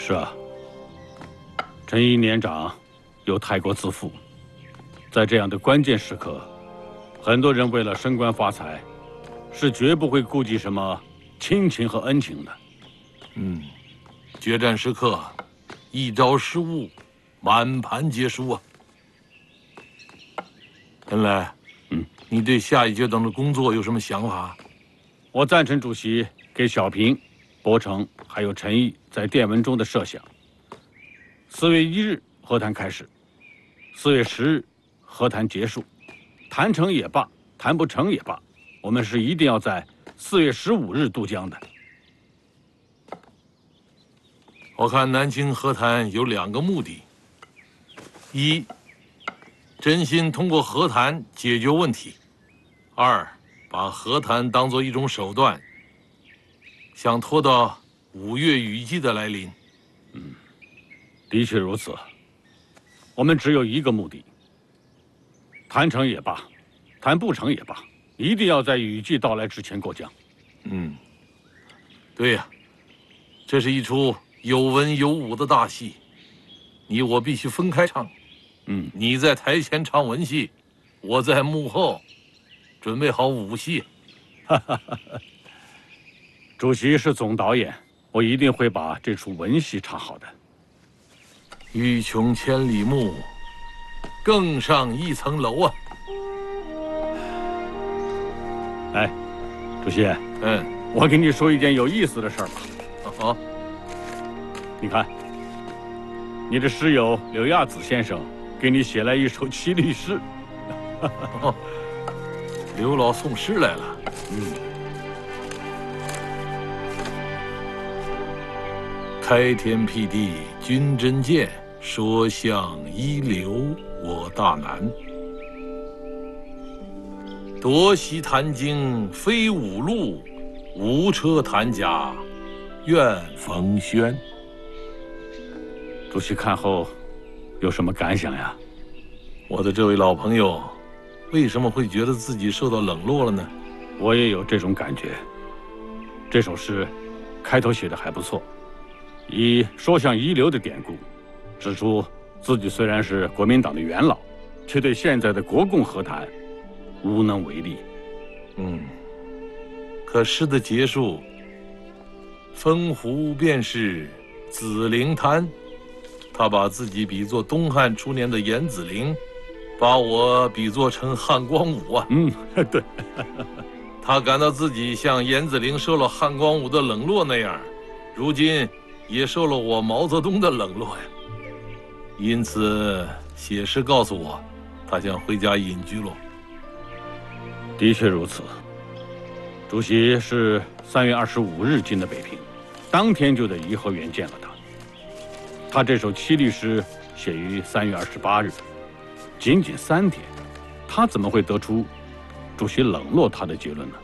是啊，陈毅年长又太过自负，在这样的关键时刻，很多人为了升官发财，是绝不会顾及什么亲情和恩情的。 决战时刻，一招失误，满盘皆输啊！恩来，你对下一阶段的工作有什么想法？ 我赞成主席给小平、伯承还有陈毅在电文中的设想。4月1日和谈开始，4月10日和谈结束，谈成也罢，谈不成也罢，我们是一定要在4月15日渡江的。 我看南京和谈有2个目的：一，真心通过和谈解决问题；二，把和谈当作一种手段，想拖到5月雨季的来临。 的确如此。我们只有一个目的：谈成也罢，谈不成也罢，一定要在雨季到来之前过江。 对呀，这是一出有文有武的大戏，你我必须分开唱。你在台前唱文戏，我在幕后准备好武戏。 主席是总导演，我一定会把这出文戏唱好的。 欲穷千里目，更上一层楼啊！ 哎，主席， 嗯， 我跟你说一件有意思的事儿吧。 好， 你看，你的师友柳亚子先生给你写来一首七律诗。 刘老送诗来了。开天辟地君真见，说相一流我大难。夺席谈经非五路，无车谈家愿逢轩。 主席看后有什么感想呀？ 我的这位老朋友，为什么会觉得自己受到冷落了呢？ 我也有这种感觉。这首诗开头写的还不错，以说相遗留的典故，指出自己虽然是国民党的元老，却对现在的国共和谈无能为力。 可诗的结束，风湖便是紫菱滩，他把自己比作东汉初年的严子陵，把我比作成汉光武啊。 对。 他感到自己像严子陵受了汉光武的冷落那样，如今也受了我毛泽东的冷落呀。因此写诗告诉我，他想回家隐居喽。 的确如此。主席是3月25日进的北平，当天就在颐和园见了他。他这首七律诗写于3月28日，仅仅3天，他怎么会得出主席冷落他的结论呢？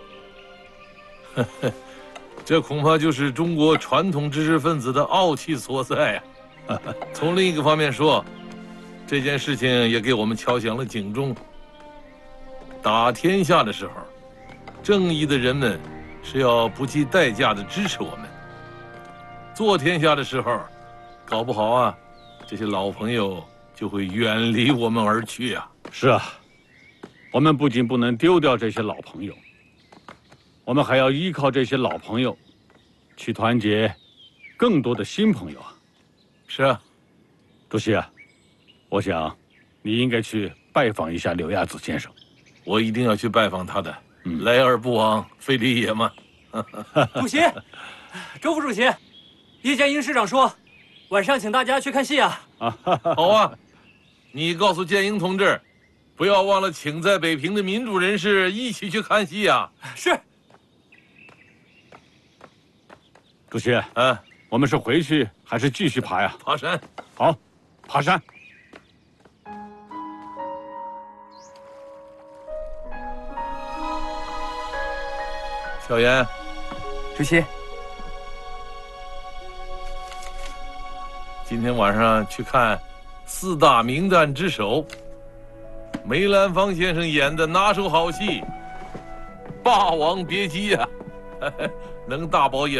这恐怕就是中国传统知识分子的傲气所在呀。从另一个方面说，这件事情也给我们敲响了警钟。打天下的时候，正义的人们是要不计代价的支持我们；做天下的时候，搞不好啊，这些老朋友就会远离我们而去啊。 是啊，我们不仅不能丢掉这些老朋友，我们还要依靠这些老朋友，去团结更多的新朋友啊。 是啊， 主席啊，我想你应该去拜访一下柳亚子先生。 我一定要去拜访他的。来而不往非礼也嘛。 主席，周副主席，叶剑英师长说，晚上请大家去看戏啊。 好啊，你告诉剑英同志，不要忘了请在北平的民主人士一起去看戏啊。 是。 主席，我们是回去还是继续爬呀？ 爬山。 好，爬山。 小严， 主席， 今天晚上去看4大名旦之首，梅兰芳先生演的拿手好戏《霸王别姬》啊，能大饱眼。